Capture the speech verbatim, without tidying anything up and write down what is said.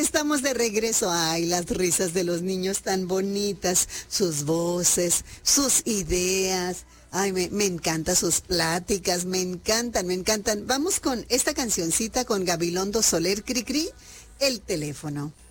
Estamos de regreso. Ay, las risas de los niños tan bonitas, sus voces, sus ideas. Ay, me, me encantan sus pláticas, me encantan, me encantan. Vamos con esta cancioncita con Gabilondo Soler, Cri Cri, el teléfono.